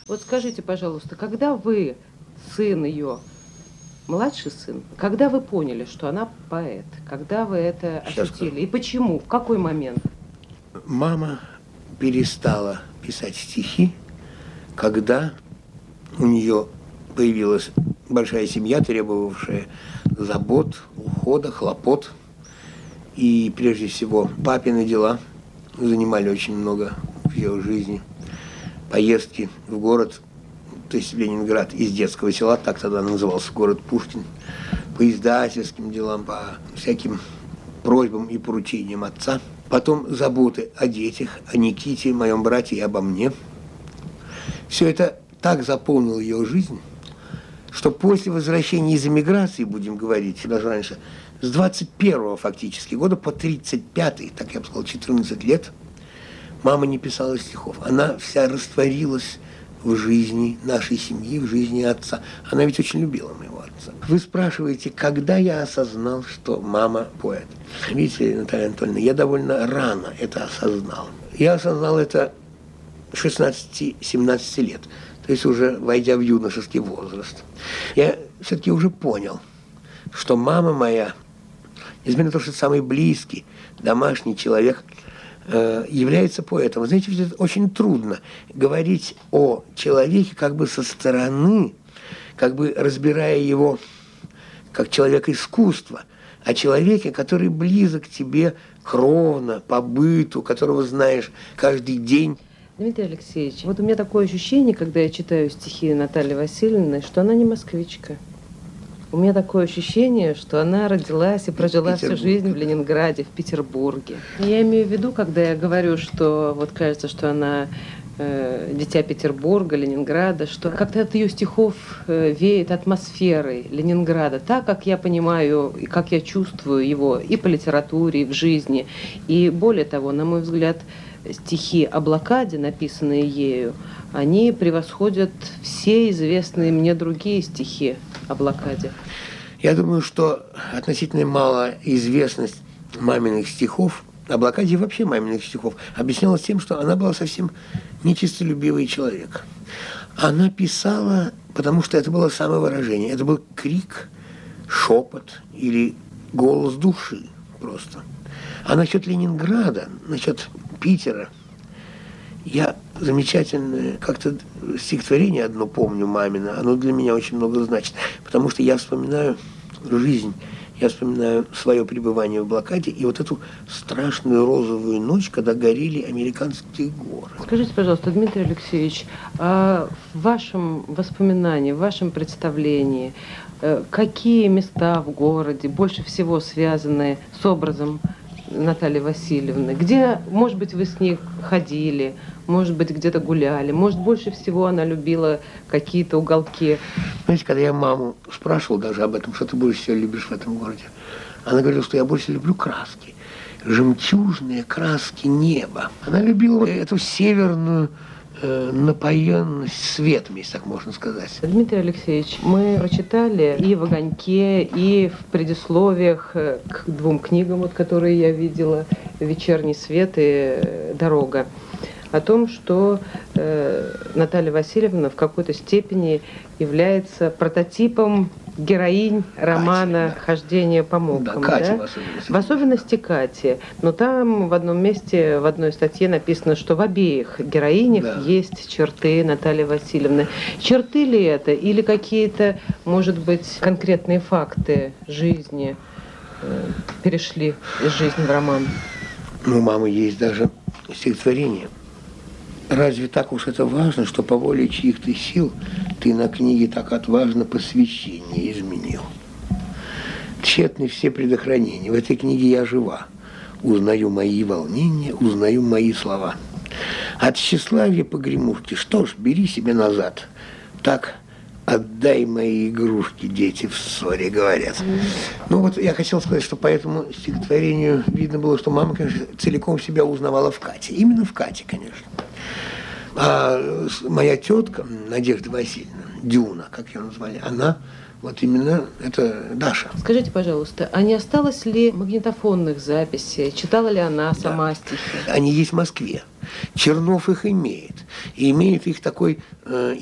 Вот скажите, пожалуйста, когда вы, сын ее, младший сын, когда вы поняли, что она поэт? Когда вы это ощутили? И почему? В какой момент? Мама перестала писать стихи, когда у нее появилась большая семья, требовавшая забот, ухода, хлопот. И прежде всего папины дела занимали очень много в ее жизни. Поездки в город, то есть в Ленинград, из детского села, так тогда назывался город Пушкин, по издательским делам, по всяким просьбам и поручениям отца. Потом заботы о детях, о Никите, моем брате и обо мне. Все это так заполнило ее жизнь, что после возвращения из эмиграции, будем говорить, даже раньше, с 21-го фактически года по 35-й, так я бы сказал, 14 лет, мама не писала стихов. Она вся растворилась в жизни нашей семьи, в жизни отца. Она ведь очень любила моего отца. Вы спрашиваете, когда я осознал, что мама поэт? Видите, Наталья Анатольевна, я довольно рано это осознал. Я осознал это 16-17 лет, то есть уже войдя в юношеский возраст. Я все-таки уже понял, что мама моя, несмотря на то, что самый близкий, домашний человек, является поэтом. Вы знаете, ведь это очень трудно говорить о человеке как бы со стороны, как бы разбирая его как человек искусства, о человеке, который близок к тебе кровно, по быту, которого знаешь каждый день. Дмитрий Алексеевич, вот у меня такое ощущение, когда я читаю стихи Натальи Васильевны, что она не москвичка. У меня такое ощущение, что она родилась и прожила всю жизнь в Ленинграде, в Петербурге. Я имею в виду, когда я говорю, что вот кажется, что она дитя Петербурга, Ленинграда, что как-то от ее стихов веет атмосферой Ленинграда, так, как я понимаю и как я чувствую его и по литературе, и в жизни. И более того, на мой взгляд, стихи о блокаде, написанные ею, они превосходят все известные мне другие стихи о блокаде. Я думаю, что относительно малая известность маминых стихов, о блокаде и вообще маминых стихов, объяснялась тем, что она была совсем нечистолюбивый человек. Она писала, потому что это было самовыражение, это был крик, шепот или голос души просто. А насчет Ленинграда, насчет Питера, я замечательное как-то стихотворение одно помню мамино, оно для меня очень много значит, потому что я вспоминаю жизнь, я вспоминаю свое пребывание в блокаде и вот эту страшную розовую ночь, когда горели американские горы. Скажите, пожалуйста, Дмитрий Алексеевич, а в вашем воспоминании, в вашем представлении, какие места в городе больше всего связаны с образом Натальи Васильевны? Где, может быть, вы с ней ходили, может быть, где-то гуляли, может, больше всего она любила какие-то уголки? Знаете, когда я маму спрашивал даже об этом, что ты больше всего любишь в этом городе, она говорила, что я больше люблю краски, жемчужные краски неба. Она любила эту северную напоенность светом, если так можно сказать. Дмитрий Алексеевич, мы прочитали и в «Огоньке», и в предисловиях к двум книгам, вот, которые я видела, «Вечерний свет» и «Дорога», о том, что Наталья Васильевна в какой-то степени является прототипом героинь романа Кати, «Хождение по мукам». Да, Кати, да? В особенности Кати. Но там в одном месте, в одной статье написано, что в обеих героинях есть черты Натальи Васильевны. Черты ли это или какие-то, может быть, конкретные факты жизни перешли из жизни в роман? Ну, у мамы есть даже стихотворение. Разве так уж это важно, что по воле чьих-то сил ты на книге так отважно посвящение изменил? Тщетны все предохранения. В этой книге я жива. Узнаю мои волнения, узнаю мои слова. От тщеславия погремушки, что ж, бери себе назад. Так отдай мои игрушки, дети в ссоре говорят. Ну вот я хотел сказать, что по этому стихотворению видно было, что мама, конечно, целиком себя узнавала в Кате. Именно в Кате, конечно. А моя тетка, Надежда Васильевна, Дюна, как ее назвали, она вот именно это Даша. Скажите, пожалуйста, а не осталось ли магнитофонных записей? Читала ли она сама стихи? Они есть в Москве. Чернов их имеет. И имеет их такой